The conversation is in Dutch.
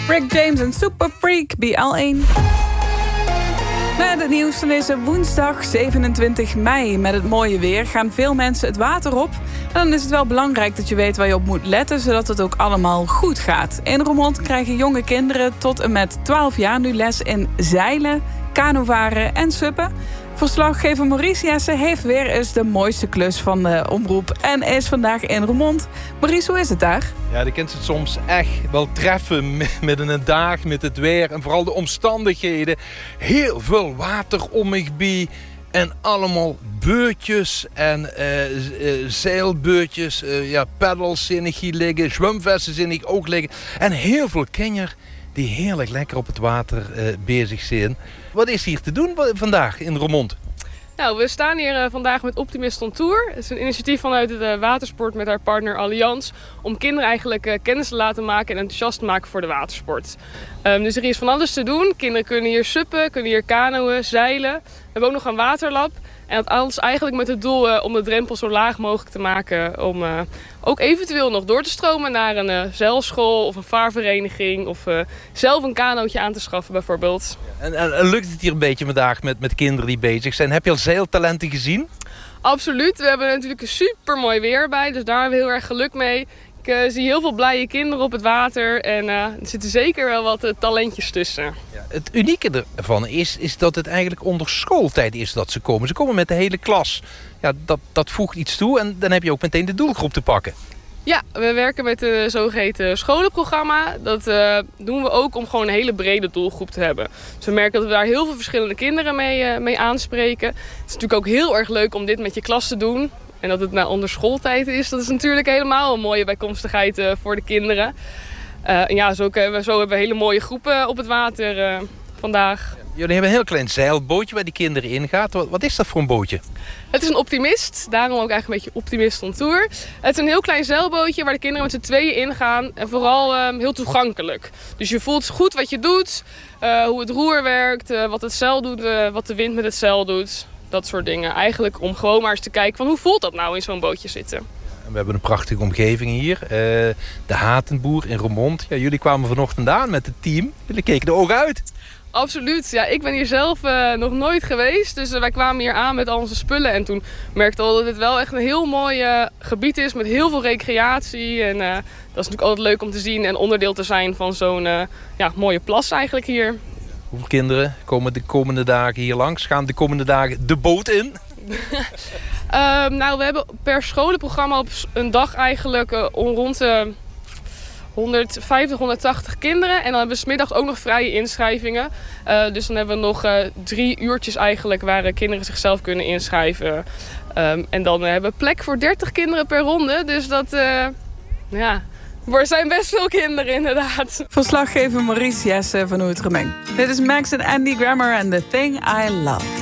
Rick James en Super Freak, BL1. Met het nieuws, dan is het woensdag 27 mei. Met het mooie weer gaan veel mensen het water op. En dan is het wel belangrijk dat je weet waar je op moet letten, zodat het ook allemaal goed gaat. In Roermond krijgen jonge kinderen tot en met 12 jaar nu les in zeilen, kanovaren en suppen. Verslaggever Maurice Jesse heeft weer eens de mooiste klus van de omroep en is vandaag in Roermond. Maurice, hoe is het daar? Ja, je kunt het soms echt wel treffen met een dag, met het weer en vooral de omstandigheden. Heel veel water om me bij en allemaal beurtjes en zeilbeurtjes, paddels zie ik hier liggen, zwemvesten zie ik ook liggen. En heel veel kinderen die heerlijk lekker op het water bezig zijn. Wat is hier te doen vandaag in Roermond? Nou, we staan hier vandaag met Optimist on Tour. Het is een initiatief vanuit de watersport met haar partner Allianz. Om kinderen eigenlijk kennis te laten maken en enthousiast te maken voor de watersport. Dus er is van alles te doen. Kinderen kunnen hier suppen, kunnen hier kanoën, zeilen. We hebben ook nog een waterlab. En dat alles eigenlijk met het doel om de drempel zo laag mogelijk te maken. Om ook eventueel nog door te stromen naar een zeilschool of een vaarvereniging. Of zelf een kanootje aan te schaffen bijvoorbeeld. En lukt het hier een beetje vandaag met kinderen die bezig zijn? Heb je al zeiltalenten gezien? Absoluut. We hebben natuurlijk een super mooi weer bij. Dus daar hebben we heel erg geluk mee. Ik zie heel veel blije kinderen op het water. En er zitten zeker wel wat talentjes tussen. Ja, het unieke ervan is dat het eigenlijk onder schooltijd is dat ze komen. Ze komen met de hele klas. Ja, dat voegt iets toe en dan heb je ook meteen de doelgroep te pakken. Ja, we werken met een zogeheten scholenprogramma. Dat doen we ook om gewoon een hele brede doelgroep te hebben. Dus we merken dat we daar heel veel verschillende kinderen mee aanspreken. Het is natuurlijk ook heel erg leuk om dit met je klas te doen. En dat het onder schooltijd is, dat is natuurlijk helemaal een mooie bijkomstigheid voor de kinderen. En ja, zo hebben we hele mooie groepen op het water vandaag. Jullie hebben een heel klein zeilbootje waar die kinderen in gaat. Wat is dat voor een bootje? Het is een Optimist, daarom ook eigenlijk een beetje Optimist on Tour. Het is een heel klein zeilbootje waar de kinderen met z'n tweeën ingaan. En vooral heel toegankelijk. Dus je voelt goed wat je doet, hoe het roer werkt, wat het zeil doet, wat de wind met het zeil doet. Dat soort dingen. Eigenlijk om gewoon maar eens te kijken van hoe voelt dat nou in zo'n bootje zitten. We hebben een prachtige omgeving hier. De Hatenboer in Roermond. Ja, jullie kwamen vanochtend aan met het team. Jullie keken de ogen uit. Absoluut. Ja, ik ben hier zelf nog nooit geweest. Dus wij kwamen hier aan met al onze spullen. En toen merkte ik al dat dit wel echt een heel mooi gebied is. Met heel veel recreatie. En dat is natuurlijk altijd leuk om te zien. En onderdeel te zijn van zo'n mooie plas eigenlijk hier. Hoeveel kinderen komen de komende dagen hier langs? Gaan de komende dagen de boot in? Nou, we hebben per scholenprogramma op een dag eigenlijk rond de 150, 180 kinderen. En dan hebben we 's middags ook nog vrije inschrijvingen. Dus dan hebben we nog 3 uurtjes eigenlijk waar kinderen zichzelf kunnen inschrijven. En dan hebben we plek voor 30 kinderen per ronde. Dus dat, er zijn best veel kinderen inderdaad. Verslaggever Maurice Jesse van Hoe het Gemeng. Dit is Max en Andy Grammer en The Thing I Love.